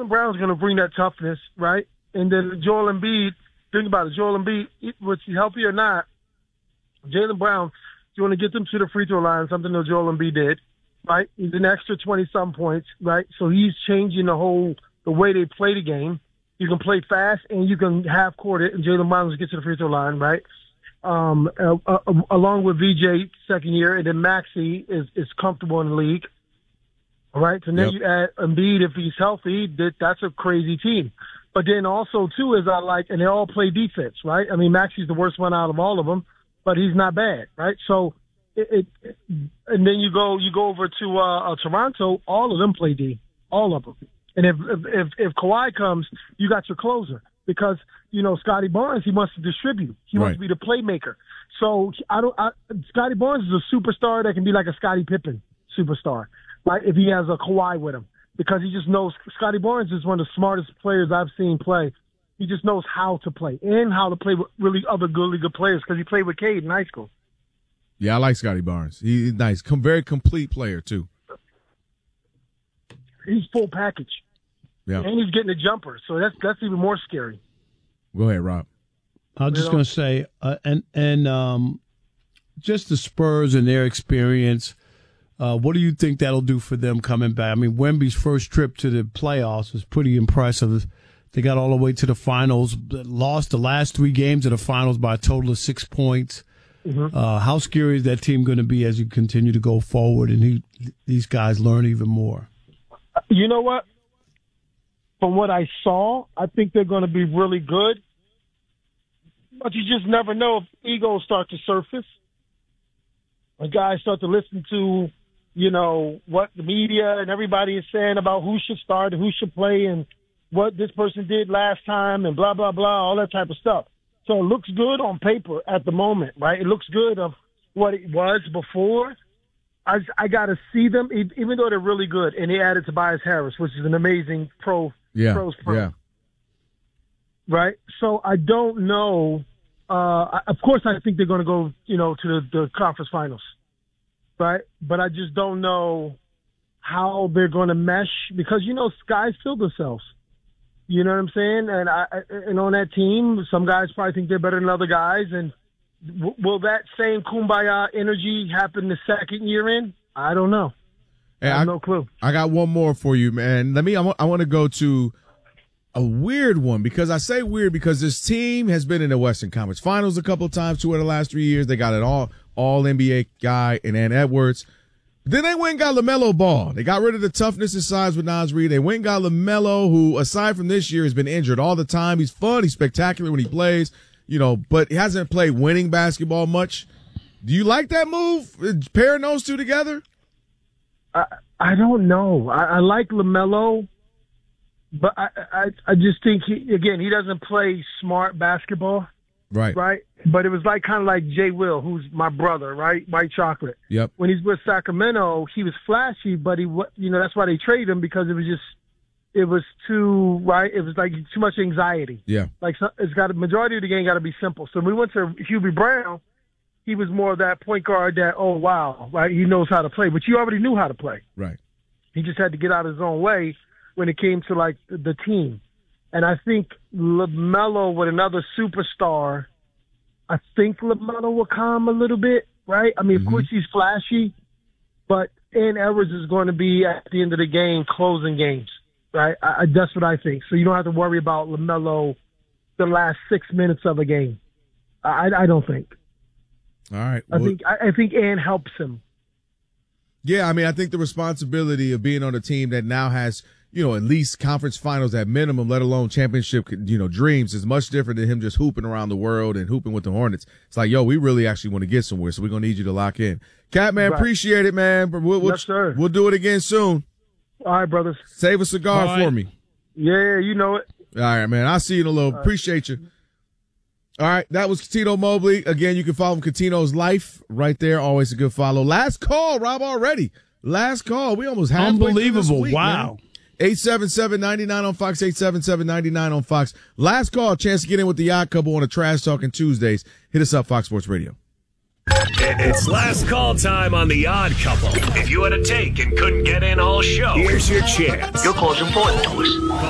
Jaylen Brown's going to bring that toughness, right? And then Joel Embiid, think about it. Joel Embiid, was he healthy or not, Jaylen Brown, you want to get them to the free throw line, something that Joel Embiid did, right? He's an extra 20-some points, right? So he's changing the way they play the game. You can play fast and you can half court it, and Jaylen Brown gets to the free throw line, right? Along with VJ second year, and then Maxey is comfortable in the league. All right, so then you add Embiid if he's healthy. That's a crazy team. But then also too is and they all play defense, right? I mean, Maxey's the worst one out of all of them, but he's not bad, right? So and then you go over to Toronto. All of them play D, all of them. And if Kawhi comes, you got your closer because Scotty Barnes, he wants to distribute. He wants to be the playmaker. So Scotty Barnes is a superstar that can be like a Scottie Pippen superstar. Right, if he has a Kawhi with him, because he just knows. Scotty Barnes is one of the smartest players I've seen play. He just knows how to play and how to play with really good players because he played with Cade in high school. Yeah, I like Scotty Barnes. He's nice, very complete player too. He's full package. Yeah, and he's getting a jumper, so that's even more scary. Go ahead, Rob. I was just going to say, just the Spurs and their experience. What do you think that'll do for them coming back? I mean, Wemby's first trip to the playoffs was pretty impressive. They got all the way to the finals, lost the last 3 games of the finals by a total of 6 points. Mm-hmm. How scary is that team going to be as you continue to go forward and these guys learn even more? You know what? From what I saw, I think they're going to be really good. But you just never know if egos start to surface. When guys start to listen to what the media and everybody is saying about who should start and who should play and what this person did last time and blah, blah, blah, all that type of stuff. So it looks good on paper at the moment, right? It looks good of what it was before. I got to see them, even though they're really good. And they added Tobias Harris, which is an amazing pros pro. Yeah. Right? So I don't know. Of course, I think they're going to go, to the conference finals. Right? But I just don't know how they're going to mesh because, guys fill themselves. You know what I'm saying? And on that team, some guys probably think they're better than other guys. And will that same kumbaya energy happen the second year in? I don't know. Hey, I have no clue. I got one more for you, man. I want to go to a weird one because I say weird because this team has been in the Western Conference Finals a couple of times, 2 of the last 3 years. They got an all NBA guy in Ant Edwards. Then they went and got LaMelo Ball. They got rid of the toughness and size with Naz Reid. They went and got LaMelo, who aside from this year has been injured all the time. He's fun. He's spectacular when he plays, but he hasn't played winning basketball much. Do you like that move? Pairing those two together? I don't know. I like LaMelo. But I just think, he doesn't play smart basketball. Right. Right? But it was kind of like Jay Will, who's my brother, right? White Chocolate. Yep. When he's with Sacramento, he was flashy, but that's why they traded him because it was too, right? It was too much anxiety. Yeah. A majority of the game got to be simple. So when we went to Hubie Brown, he was more of that point guard that, oh, wow, right? He knows how to play, but you already knew how to play. Right. He just had to get out of his own way when it came to the team. And I think LaMelo with another superstar, I think LaMelo will calm a little bit, right? I mean, of course he's flashy, but Ant Edwards is going to be at the end of the game closing games, right? That's what I think. So you don't have to worry about LaMelo the last 6 minutes of a game. I don't think. All right. I think Ant helps him. Yeah, I mean, I think the responsibility of being on a team that now has at least conference finals at minimum, let alone championship, dreams is much different than him just hooping around the world and hooping with the Hornets. It's like, we really actually want to get somewhere, so we're going to need you to lock in. Cat, man, Appreciate it, man. Yes, sir. We'll do it again soon. All right, brothers. Save a cigar for me. Yeah, you know it. All right, man. I'll see you in a little. Appreciate you. All right, that was Cuttino Mobley. Again, you can follow him, Cuttino's Life, right there. Always a good follow. Last call, Rob, already. Last call. We almost halfway through this week, wow. Man. 877-99 on Fox, 877-99 on Fox. Last call, chance to get in with the Yacht Couple on a Trash Talking Tuesdays. Hit us up, Fox Sports Radio. It's last call time on The Odd Couple. If you had a take and couldn't get in all show, here's your chance. Your call is important to us.